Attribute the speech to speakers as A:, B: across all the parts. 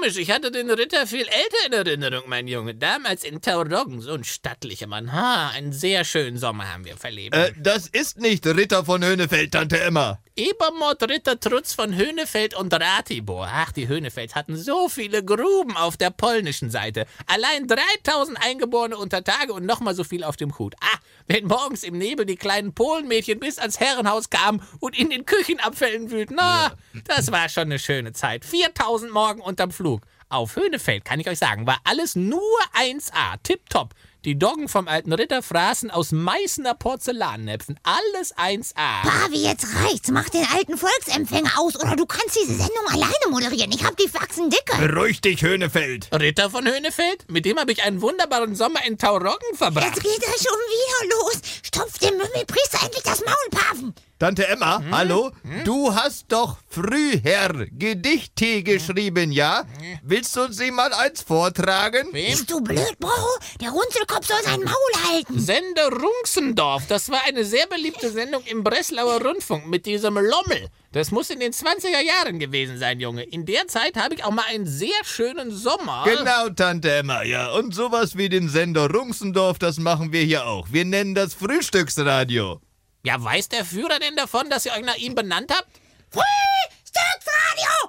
A: komisch. Ich hatte den Ritter viel älter in Erinnerung, mein Junge. Damals in Tauroggen, so ein stattlicher Mann. Einen sehr schönen Sommer haben wir verlebt.
B: Das ist nicht Ritter von Höhnefeld, Tante Emma.
A: Ebermord Ritter Trutz von Höhnefeld und Ratibor. Ach, die Höhnefelds hatten so viele Gruben auf der polnischen Seite. Allein 3000 Eingeborene unter Tage und nochmal so viel auf dem Hut. Wenn morgens im Nebel die kleinen Polenmädchen bis ans Herrenhaus kamen und in den Küchenabfällen wühlten. Das war schon eine schöne Zeit. 4000 Morgen unterm Flug. Auf Höhnefeld, kann ich euch sagen, war alles nur 1A. Tipptopp. Die Doggen vom alten Ritter fraßen aus Meißner Porzellannäpfen. Alles 1A.
C: Pavi, jetzt reicht's. Mach den alten Volksempfänger aus oder du kannst diese Sendung alleine moderieren. Ich hab die Faxen dicke.
B: Beruhig dich, Höhnefeld.
A: Ritter von Höhnefeld? Mit dem habe ich einen wunderbaren Sommer in Tauroggen verbracht.
C: Jetzt geht er schon wieder los. Stopf dem Mümmelpriester endlich das Maul, Paven.
B: Tante Emma, hallo? Du hast doch früher Gedichte geschrieben, ja? Willst du uns mal eins vortragen?
A: Wem?
C: Bist du blöd, Bro? Der Runzelkopf soll sein Maul halten.
A: Sender Runxendorf. Das war eine sehr beliebte Sendung im Breslauer Rundfunk mit diesem Lommel. Das muss in den 20er Jahren gewesen sein, Junge. In der Zeit habe ich auch mal einen sehr schönen Sommer.
B: Genau, Tante Emma, ja. Und sowas wie den Sender Runxendorf, das machen wir hier auch. Wir nennen das Frühstücksradio.
A: Ja, weiß der Führer denn davon, dass ihr euch nach ihm benannt habt?
C: Frühstücksradio!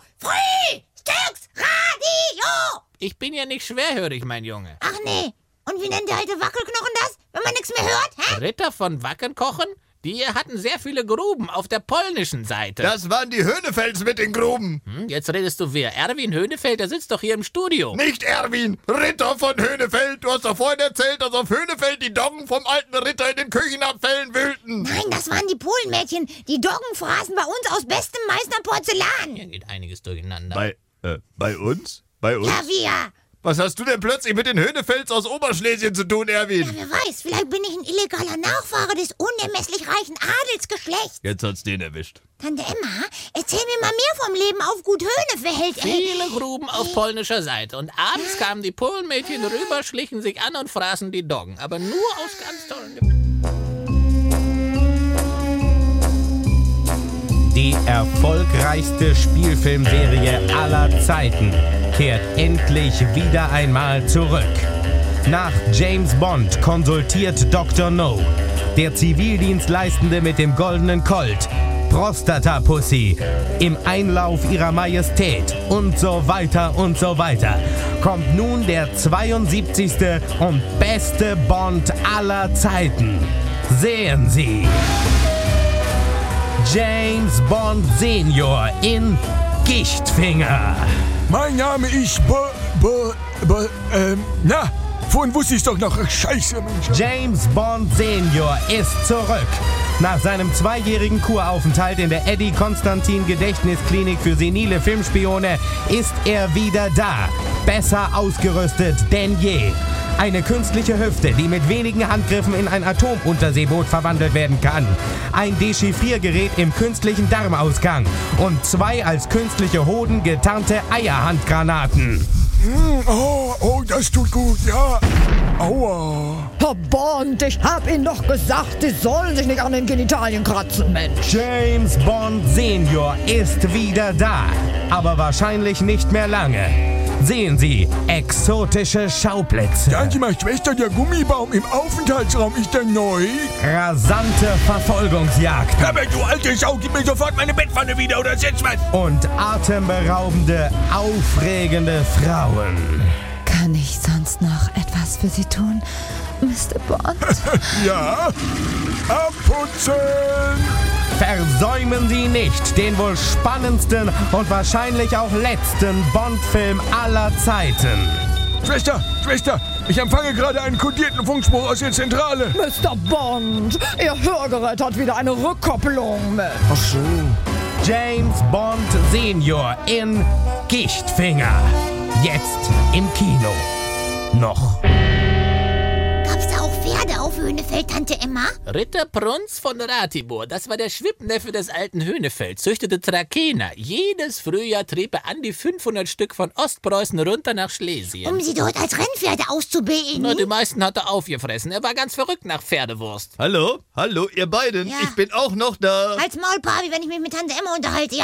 C: Frühstücksradio!
A: Ich bin ja nicht schwerhörig, mein Junge.
C: Ach nee. Und wie nennt der alte Wackelknochen das, wenn man nichts mehr hört? Hä?
A: Ritter von Wackenkochen? Die hatten sehr viele Gruben auf der polnischen Seite.
B: Das waren die Höhnefelds mit den Gruben.
A: Jetzt redest du wer? Erwin Höhnefeld, der sitzt doch hier im Studio.
B: Nicht Erwin, Ritter von Höhnefeld. Du hast doch vorhin erzählt, dass auf Höhnefeld die Doggen vom alten Ritter in den Küchenabfällen wühlten.
C: Nein, das waren die Polenmädchen. Die Doggen fraßen bei uns aus bestem Meißner Porzellan.
A: Hier geht einiges durcheinander.
B: Bei uns? Bei uns?
C: Ja, wir.
B: Was hast du denn plötzlich mit den Höhnefelds aus Oberschlesien zu tun, Erwin?
C: Ja, wer weiß, vielleicht bin ich ein illegaler Nachfahre des unermesslich reichen Adelsgeschlechts.
B: Jetzt hat's den erwischt.
C: Tante Emma, erzähl mir mal mehr vom Leben auf Gut Höhnefeld.
A: Viele Gruben auf polnischer Seite. Und abends kamen die Polenmädchen rüber, schlichen sich an und fraßen die Doggen. Aber nur aus ganz tollen Gebieten.
D: Die erfolgreichste Spielfilmserie aller Zeiten kehrt endlich wieder einmal zurück. Nach James Bond konsultiert Dr. No, der Zivildienstleistende mit dem goldenen Colt, Prostata-Pussy, im Einlauf ihrer Majestät und so weiter, kommt nun der 72. und beste Bond aller Zeiten. Sehen Sie! James Bond Senior in Gichtfinger.
E: Mein Name ist vorhin wusste ich's doch noch. Scheiße, Mensch.
D: James Bond Senior ist zurück. Nach seinem 2-jährigen Kuraufenthalt in der Eddie Konstantin Gedächtnisklinik für senile Filmspione ist er wieder da. Besser ausgerüstet denn je. Eine künstliche Hüfte, die mit wenigen Handgriffen in ein Atomunterseeboot verwandelt werden kann. Ein Dechiffriergerät im künstlichen Darmausgang. Und 2 als künstliche Hoden getarnte Eierhandgranaten.
E: Das tut gut, ja. Aua.
F: Herr Bond, ich hab Ihnen doch gesagt, Sie sollen sich nicht an den Genitalien kratzen, Mensch.
D: James Bond Senior ist wieder da. Aber wahrscheinlich nicht mehr lange. Sehen Sie, exotische Schauplätze.
E: Sagen Sie mal, Schwester, der Gummibaum im Aufenthaltsraum, ist der neu?
D: Rasante Verfolgungsjagd.
E: Aber du alte Sau, gib mir sofort meine Bettpfanne wieder oder setz was.
D: Und atemberaubende, aufregende Frauen.
F: Kann ich sonst noch etwas für Sie tun, Mr. Bond?
E: Ja, abputzen.
D: Versäumen Sie nicht den wohl spannendsten und wahrscheinlich auch letzten Bond-Film aller Zeiten.
E: Schwester, ich empfange gerade einen kodierten Funkspruch aus der Zentrale.
F: Mr. Bond, Ihr Hörgerät hat wieder eine Rückkopplung mit.
E: Ach so.
D: James Bond Senior in Gichtfinger. Jetzt im Kino. Noch.
C: Gab's da auch Pferde auf Höhnefeld, Tante Emma?
A: Ritter Prunz von Ratibor, das war der Schwippneffe des alten Höhnefeld, züchtete Trakener. Jedes Frühjahr trieb er an die 500 Stück von Ostpreußen runter nach Schlesien.
C: Um sie dort als Rennpferde auszubilden?
A: Na, die meisten hat er aufgefressen. Er war ganz verrückt nach Pferdewurst.
B: Hallo, ihr beiden.
C: Ja.
B: Ich bin auch noch da.
C: Halt's Maul, Pavi, wenn ich mich mit Tante Emma unterhalte, ja?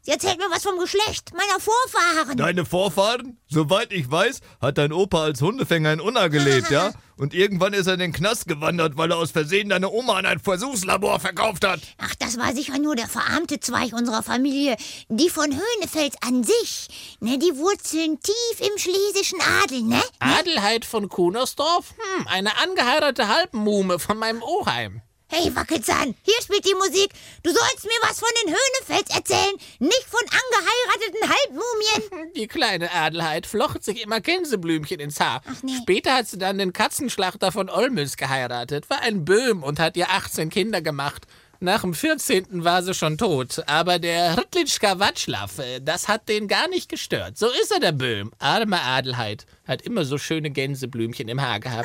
C: Sie erzählt mir was vom Geschlecht meiner Vorfahren.
B: Deine Vorfahren? Soweit ich weiß, hat dein Opa als Hundefänger in Unna gelebt, ja? Und irgendwann ist er in den Knast gewandert, weil er aus Versehen deine Oma an ein Versuchslabor verkauft hat.
C: Ach, das war sicher nur der verarmte Zweig unserer Familie. Die von Höhnefels an sich, ne, die wurzeln tief im schlesischen Adel, ne?
A: Adelheid von Kunersdorf? Eine angeheiratete Halbmuhme von meinem Oheim.
C: Hey, Wackelzahn, hier spielt die Musik. Du sollst mir was von den Höhnefels erzählen, nicht von angeheirateten Halbmumien.
A: Die kleine Adelheid flocht sich immer Gänseblümchen ins Haar.
C: Ach nee.
A: Später hat sie dann den Katzenschlachter von Olmütz geheiratet, war ein Böhm und hat ihr 18 Kinder gemacht. Nach dem 14. war sie schon tot, aber der Rüttlitschka Watschlaff, das hat den gar nicht gestört. So ist er, der Böhm. Arme Adelheid, hat immer so schöne Gänseblümchen im Haar gehabt.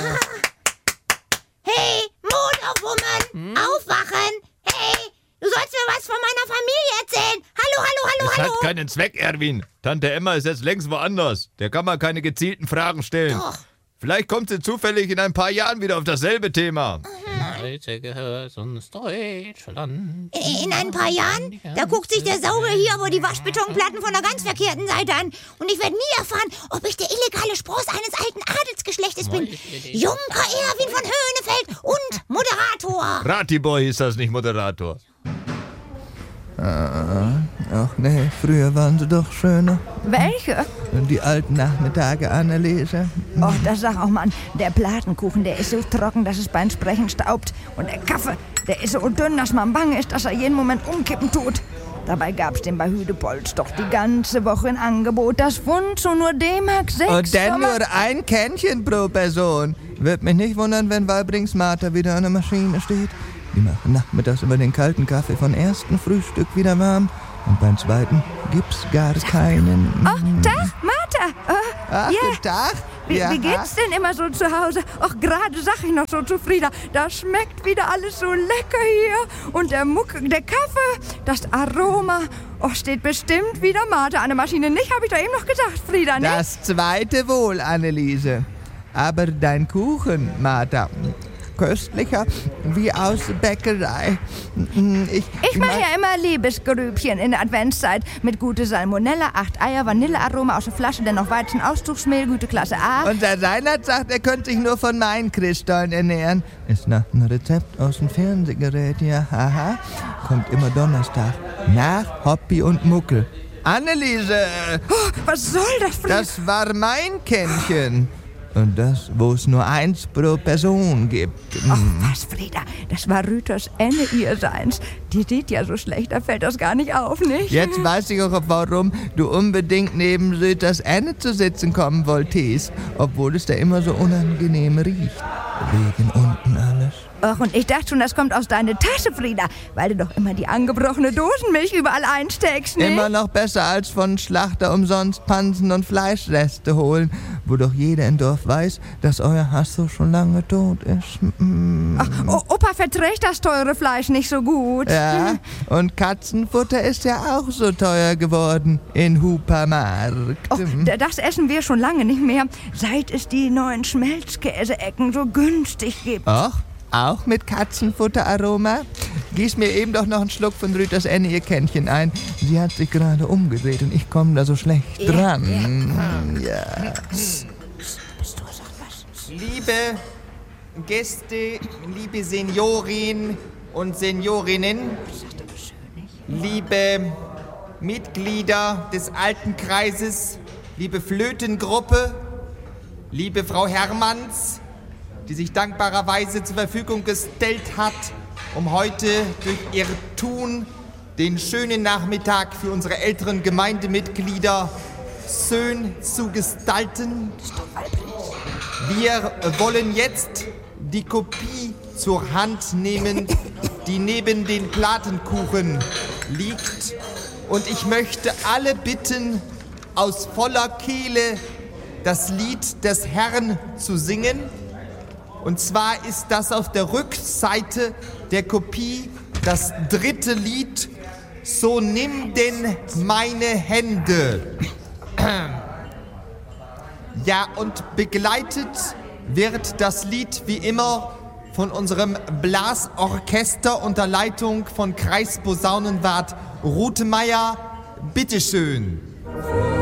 C: Hey, Mut auf, Woman, aufwachen. Hey, du sollst mir was von meiner Familie erzählen. Hallo.
B: Das hat keinen Zweck, Erwin. Tante Emma ist jetzt längst woanders. Der kann man keine gezielten Fragen stellen.
C: Doch.
B: Vielleicht kommt sie zufällig in ein paar Jahren wieder auf dasselbe Thema.
A: Heute gehört uns Deutschland.
C: In ein paar Jahren, da guckt sich der Saure hier aber die Waschbetonplatten von der ganz verkehrten Seite an. Und ich werde nie erfahren, ob ich der illegale Spross eines alten Adelsgeschlechtes bin. Junker Erwin von Höhnefeld und Moderator.
B: Ratibor hieß das, nicht Moderator.
G: Ach nee, früher waren sie doch schöner.
H: Welche?
G: Die alten Nachmittage, Anneliese.
H: Och, das sag auch Mann, der Platenkuchen, der ist so trocken, dass es beim Sprechen staubt. Und der Kaffee, der ist so dünn, dass man bange ist, dass er jeden Moment umkippen tut. Dabei gab's den bei Hüdepolz doch die ganze Woche in Angebot. Das Pfund zu nur D-Mark 6.
G: Und dann nur ein Kännchen pro Person. Wird mich nicht wundern, wenn Walbrings Martha wieder an der Maschine steht. Die machen nachmittags immer den kalten Kaffee von ersten Frühstück wieder warm. Und beim zweiten gibt's gar keinen.
H: Oh, Tag, Martha.
G: Ach,
H: ja.
G: guten Tag.
H: Wie geht's denn immer so zu Hause? Och, gerade sag ich noch so zu Frieda, das schmeckt wieder alles so lecker hier. Und der der Kaffee, das Aroma. Och, steht bestimmt wieder Martha an der Maschine. Nicht, habe ich doch eben noch gesagt, Frieda, ne?
G: Das zweite wohl, Anneliese. Aber dein Kuchen, Martha, köstlicher wie aus Bäckerei.
H: Ich mache ja immer Liebesgrübchen in der Adventszeit mit gute Salmonella, 8 Eier, Vanillearoma aus der Flasche, dann noch Weizenauszugsmehl, gute Klasse A.
G: Und der Reinhard sagt, er könnte sich nur von meinen Christstollen ernähren. Ist nach einem Rezept aus dem Fernsehgerät, ja, haha. Kommt immer Donnerstag. Nach Hoppi und Muckel. Anneliese!
H: Oh, was soll das, Frieda?
G: Das war mein Kännchen. Und das, wo es nur eins pro Person gibt.
H: Ach was, Frieda, das war Rüthers Enne ihrseins. Die sieht ja so schlecht, da fällt das gar nicht auf, nicht?
G: Jetzt weiß ich auch, warum du unbedingt neben Rüthers Enne zu sitzen kommen wolltest. Obwohl es da immer so unangenehm riecht. Wegen unten alles.
H: Ach, und ich dachte schon, das kommt aus deiner Tasche, Frieda, weil du doch immer die angebrochene Dosenmilch überall einsteckst, ne?
G: Immer noch besser als von Schlachter umsonst Pansen und Fleischreste holen, wo doch jeder im Dorf weiß, dass euer Hasso schon lange tot ist.
H: Ach, Opa verträgt das teure Fleisch nicht so gut.
G: Ja, und Katzenfutter ist ja auch so teuer geworden in Hupermarkt.
H: Oh, das essen wir schon lange nicht mehr, seit es die neuen Schmelzkäse-Ecken so günstig gibt.
G: Ach, auch mit Katzenfutteraroma? Gieß mir eben doch noch einen Schluck von Rüthers Enne ihr Kännchen ein. Sie hat sich gerade umgedreht und ich komme da so schlecht dran. Ja.
B: Liebe Gäste, liebe Seniorin und Seniorinnen, liebe Mitglieder des Alten Kreises, liebe Flötengruppe, liebe Frau Hermanns, die sich dankbarerweise zur Verfügung gestellt hat, um heute durch ihr Tun den schönen Nachmittag für unsere älteren Gemeindemitglieder schön zu gestalten. Wir wollen jetzt die Kopie zur Hand nehmen, die neben den Platenkuchen liegt. Und ich möchte alle bitten, aus voller Kehle das Lied des Herrn zu singen. Und zwar ist das auf der Rückseite der Kopie das dritte Lied, So nimm denn meine Hände. Ja, und begleitet wird das Lied wie immer von unserem Blasorchester unter Leitung von Kreisposaunenwart Rutemeyer, bitteschön.